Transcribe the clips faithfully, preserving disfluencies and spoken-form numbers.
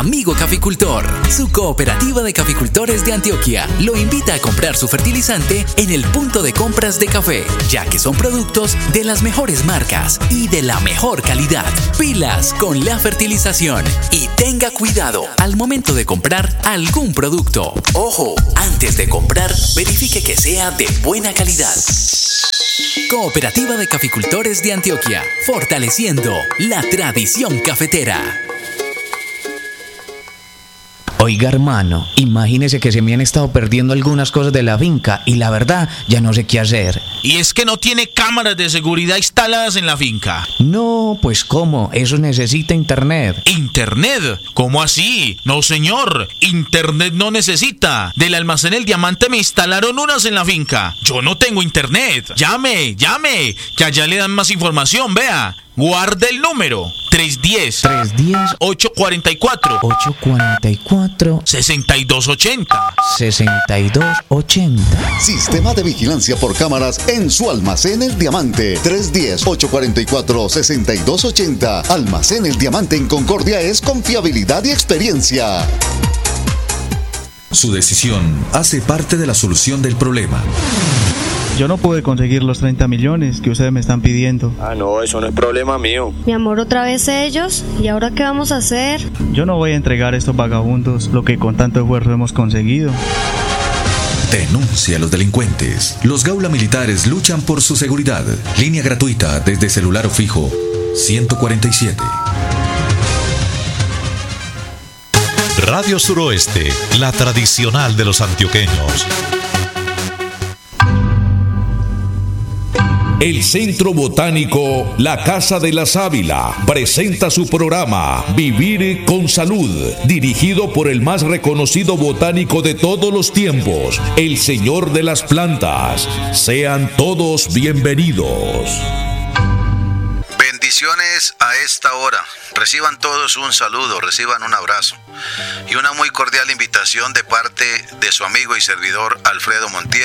Amigo Caficultor, su cooperativa de caficultores de Antioquia, lo invita a comprar su fertilizante en el punto de compras de café, ya que son productos de las mejores marcas y de la mejor calidad. Pilas con la fertilización y tenga cuidado al momento de comprar algún producto. Ojo, antes de comprar, verifique que sea de buena calidad. Cooperativa de Caficultores de Antioquia, fortaleciendo la tradición cafetera. Oiga, hermano, imagínese que se me han estado perdiendo algunas cosas de la finca y la verdad ya no sé qué hacer. Y es que no tiene cámaras de seguridad instaladas en la finca. No, pues ¿cómo? Eso necesita internet. ¿Internet? ¿Cómo así? No, señor, internet no necesita. Del almacén El Diamante me instalaron unas en la finca. Yo no tengo internet. Llame, llame, que allá le dan más información, vea. Guarde el número tres uno cero, tres uno cero, ocho cuatro cuatro, ocho cuatro cuatro, seis dos ocho cero. seis dos ocho cero. Sistema de vigilancia por cámaras en su almacén El Diamante. tres uno cero, ocho cuatro cuatro, seis dos ocho cero. Almacén El Diamante en Concordia es confiabilidad y experiencia. Su decisión hace parte de la solución del problema. Yo no pude conseguir los treinta millones que ustedes me están pidiendo. Ah, no, eso no es problema mío. Mi amor, otra vez ellos. ¿Y ahora qué vamos a hacer? Yo no voy a entregar a estos vagabundos lo que con tanto esfuerzo hemos conseguido. Denuncia a los delincuentes. Los Gaula Militares luchan por su seguridad. Línea gratuita desde celular o fijo ciento cuarenta y siete. Radio Suroeste, la tradicional de los antioqueños. El Centro Botánico La Casa de la Sábila presenta su programa Vivir con Salud, dirigido por el más reconocido botánico de todos los tiempos, el Señor de las Plantas. Sean todos bienvenidos. Bendiciones a esta hora. Reciban todos un saludo, reciban un abrazo y una muy cordial invitación de parte de su amigo y servidor Alfredo Montiel,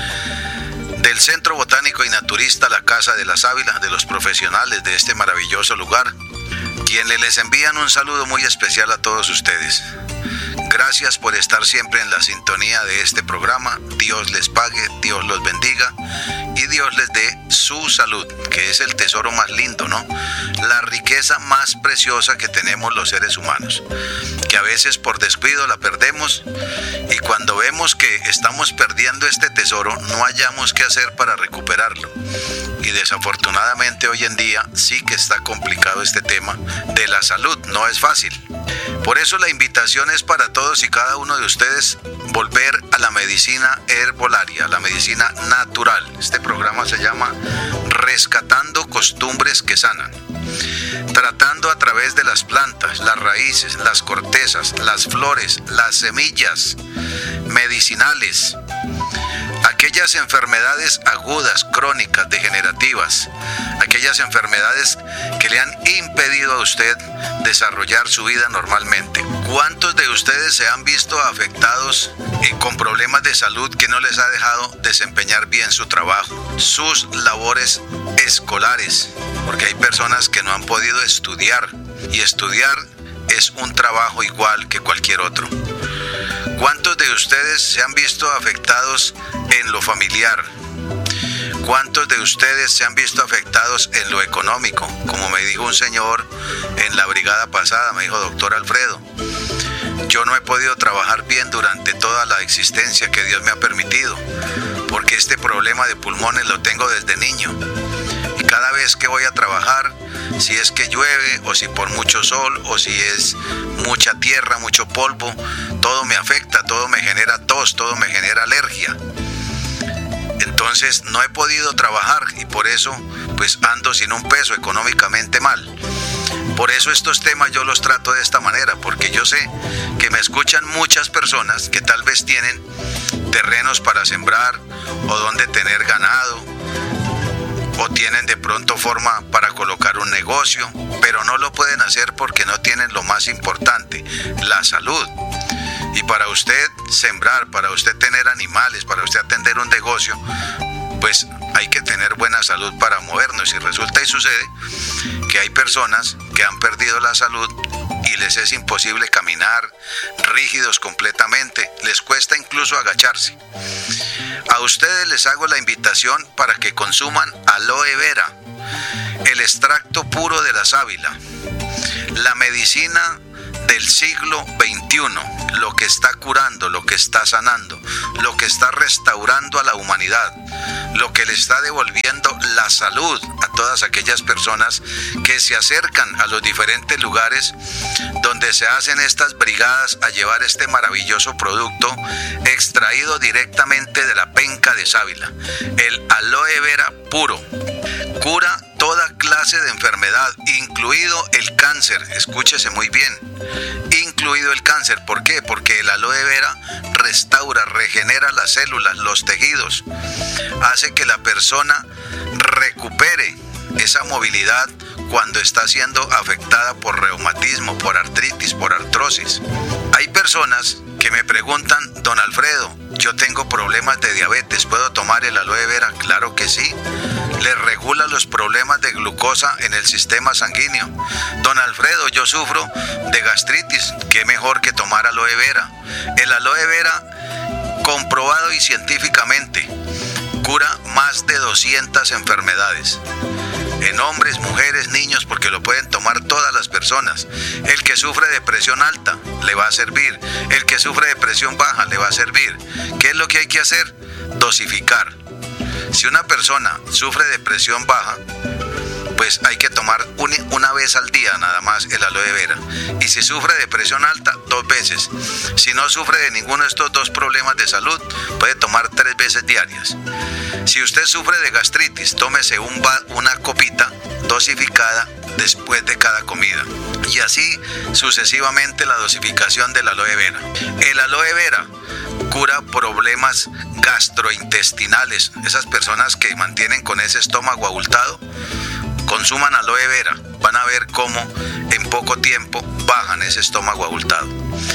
del Centro Botánico y Naturista La Casa de la Sábila, de los profesionales de este maravilloso lugar, quienes les envían un saludo muy especial a todos ustedes. Gracias por estar siempre en la sintonía de este programa. Dios les pague, Dios los bendiga y Dios les dé su salud, que es el tesoro más lindo, ¿no? La riqueza más preciosa que tenemos los seres humanos, que a veces por descuido la perdemos y cuando vemos que estamos perdiendo este tesoro no hallamos qué hacer para recuperarlo. Y desafortunadamente hoy en día sí que está complicado este tema de la salud, no es fácil. Por eso la invitación es para todos y cada uno de ustedes volver a la medicina herbolaria, a la medicina natural. Este programa se llama Rescatando Costumbres que Sanan, tratando a través de las plantas, las raíces, las cortezas, las flores, las semillas medicinales, aquellas enfermedades agudas, crónicas, degenerativas, aquellas enfermedades que le han impedido a usted desarrollar su vida normalmente. ¿Cuántos de ustedes se han visto afectados eh, con problemas de salud que no les ha dejado desempeñar bien su trabajo, sus labores escolares? Porque hay personas que no han podido estudiar y estudiar es un trabajo igual que cualquier otro. ¿Cuántos de ustedes se han visto afectados en lo familiar? ¿Cuántos de ustedes se han visto afectados en lo económico? Como me dijo un señor en la brigada pasada, me dijo: doctor Alfredo, yo no he podido trabajar bien durante toda la existencia que Dios me ha permitido, porque este problema de pulmones lo tengo desde niño. Y cada vez que voy a trabajar, si es que llueve o si por mucho sol o si es mucha tierra, mucho polvo, todo me afecta, todo me genera tos, todo me genera alergia. Entonces no he podido trabajar y por eso pues ando sin un peso, económicamente mal. Por eso estos temas yo los trato de esta manera, porque yo sé que me escuchan muchas personas que tal vez tienen terrenos para sembrar o donde tener ganado, o tienen de pronto forma para colocar un negocio, pero no lo pueden hacer porque no tienen lo más importante, la salud. Y para usted sembrar, para usted tener animales, para usted atender un negocio, pues hay que tener buena salud para movernos. Y resulta y sucede que hay personas que han perdido la salud y les es imposible caminar, rígidos completamente, les cuesta incluso agacharse. A ustedes les hago la invitación para que consuman aloe vera, el extracto puro de la sábila, la medicina del siglo veintiuno, lo que está curando, lo que está sanando, lo que está restaurando a la humanidad, lo que le está devolviendo la salud a todas aquellas personas que se acercan a los diferentes lugares donde se hacen estas brigadas a llevar este maravilloso producto extraído directamente de la penca de sábila, el aloe vera puro. Cura toda clase de enfermedad, incluido el cáncer. Escúchese muy bien, incluido el cáncer. ¿Por qué? Porque el aloe vera restaura, regenera las células, los tejidos, hace que la persona recupere esa movilidad cuando está siendo afectada por reumatismo, por artritis, por artrosis. Hay personas que me preguntan: don Alfredo, yo tengo problemas de diabetes, ¿puedo tomar el aloe vera? Claro que sí. Le regula los problemas de glucosa en el sistema sanguíneo. Don Alfredo, yo sufro de gastritis, ¿qué mejor que tomar aloe vera? El aloe vera, comprobado y científicamente, cura más de doscientas enfermedades. En hombres, mujeres, niños, porque lo pueden tomar todas las personas. El que sufre de presión alta le va a servir. El que sufre de presión baja le va a servir. ¿Qué es lo que hay que hacer? Dosificar. Si una persona sufre de presión baja, pues hay que tomar un, una vez al día nada más el aloe vera. Y si sufre de presión alta, dos veces. Si no sufre de ninguno de estos dos problemas de salud, puede tomar tres veces diarias. Si usted sufre de gastritis, tómese un ba- una copita dosificada después de cada comida. Y así sucesivamente la dosificación del aloe vera. El aloe vera cura problemas gastrointestinales. Esas personas que mantienen con ese estómago abultado, consuman aloe vera, van a ver cómo en poco tiempo bajan ese estómago abultado.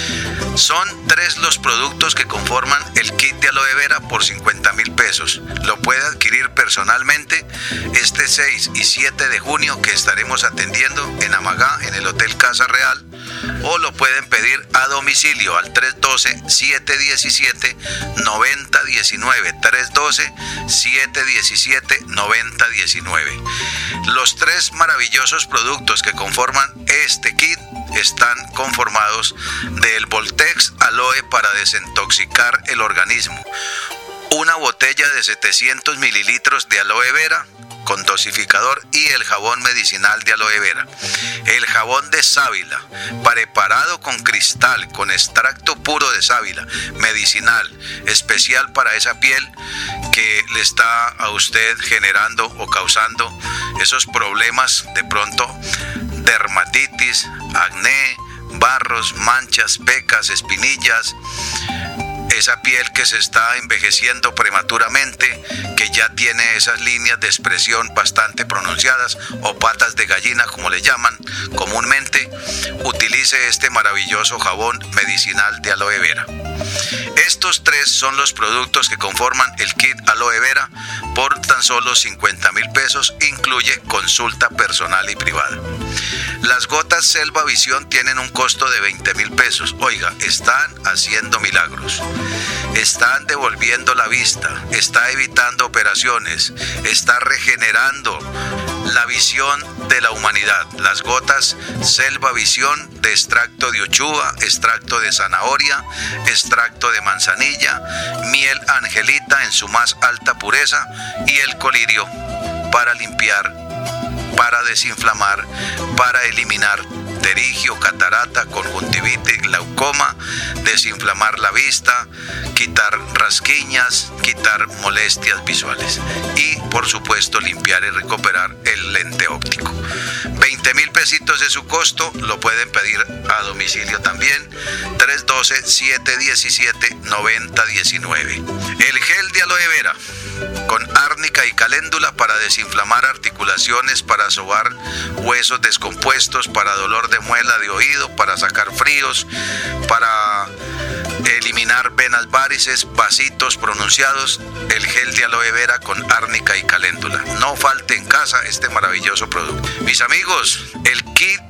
Son tres los productos que conforman el kit de aloe vera por cincuenta mil pesos. Lo puede adquirir personalmente este seis y siete de junio que estaremos atendiendo en Amagá, en el Hotel Casa Real, o lo pueden pedir a domicilio al tres uno dos, siete uno siete, nueve cero uno nueve, tres uno dos, siete uno siete, nueve cero uno nueve. Los tres maravillosos productos que conforman este kit están conformados del Voltex Aloe para desintoxicar el organismo, una botella de setecientos mililitros de aloe vera con dosificador y el jabón medicinal de aloe vera, el jabón de sábila preparado con cristal, con extracto puro de sábila, medicinal, especial para esa piel que le está a usted generando o causando esos problemas de pronto, dermatitis, acné, barros, manchas, pecas, espinillas, esa piel que se está envejeciendo prematuramente, que ya tiene esas líneas de expresión bastante pronunciadas, o patas de gallina como le llaman comúnmente. Utilice este maravilloso jabón medicinal de aloe vera. Estos tres son los productos que conforman el kit aloe vera por tan solo cincuenta mil pesos, incluye consulta personal y privada. Las gotas Selva Visión tienen un costo de veinte mil pesos. Oiga, están haciendo milagros. Están devolviendo la vista, está evitando operaciones, está regenerando la visión de la humanidad. Las gotas Selva Visión de extracto de uchuva, extracto de zanahoria, extracto de manzanilla, miel angelita en su más alta pureza y el colirio para limpiar, para desinflamar, para eliminar pterigio, catarata, conjuntivitis, glaucoma, desinflamar la vista, quitar rasquiñas, quitar molestias visuales y, por supuesto, limpiar y recuperar el lente óptico. veinte mil pesitos de su costo, lo pueden pedir a domicilio también, tres uno dos, siete uno siete, nueve cero uno nueve. El gel de aloe vera con árnica y caléndula para desinflamar articulaciones, para sobar huesos descompuestos, para dolor de muela de oído, para sacar fríos, para eliminar venas varices, vasitos pronunciados. El gel de aloe vera con árnica y caléndula. No falte en casa este maravilloso producto. Mis amigos, el kit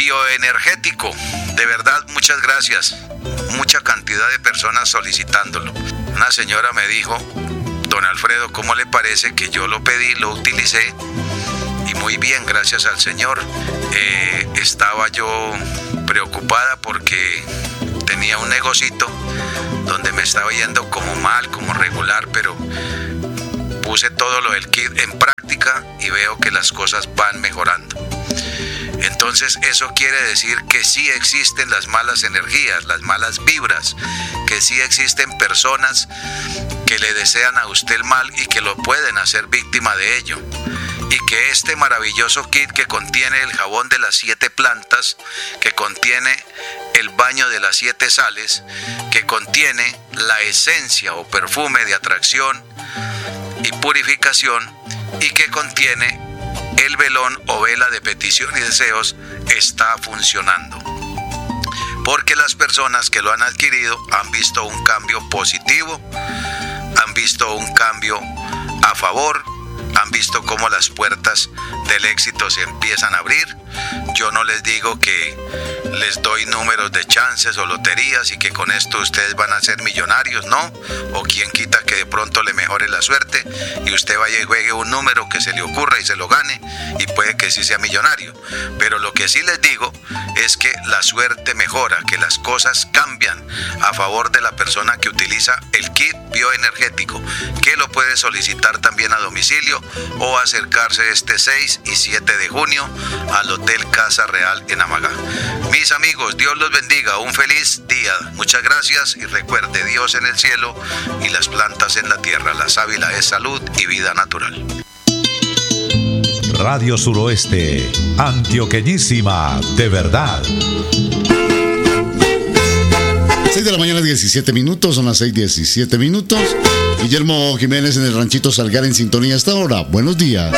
bioenergético. De verdad, muchas gracias. Mucha cantidad de personas solicitándolo. Una señora me dijo: don Alfredo, ¿cómo le parece que yo lo pedí, lo utilicé? Y muy bien, gracias al Señor. Eh, estaba yo preocupada porque tenía un negocito donde me estaba yendo como mal, como regular, pero puse todo lo del kit en práctica y veo que las cosas van mejorando. Entonces eso quiere decir que sí existen las malas energías, las malas vibras, que sí existen personas que le desean a usted el mal y que lo pueden hacer víctima de ello. Y que este maravilloso kit que contiene el jabón de las siete plantas, que contiene el baño de las siete sales, que contiene la esencia o perfume de atracción y purificación, y que contiene el velón o vela de petición y deseos, está funcionando. Porque las personas que lo han adquirido han visto un cambio positivo, han visto un cambio a favor, han visto cómo las puertas del éxito se empiezan a abrir. Yo no les digo que les doy números de chances o loterías y que con esto ustedes van a ser millonarios, no. O quien quita que de pronto le mejore la suerte y usted vaya y juegue un número que se le ocurra y se lo gane y puede que sí sea millonario. Pero lo que sí les digo es que la suerte mejora, que las cosas cambian a favor de la persona que utiliza el kit bioenergético, que lo puede solicitar también a domicilio o acercarse este seis y siete de junio al Hotel Casa Real en Amagá. Mis amigos, Dios los bendiga, un feliz día, muchas gracias y recuerde, Dios en el cielo y las plantas en la tierra. La sábila es salud y vida natural. Radio Suroeste, antioqueñísima de verdad. seis de la mañana, diecisiete minutos, son las seis diecisiete minutos. Guillermo Jiménez en el Ranchito Salgar en sintonía hasta ahora. Buenos días.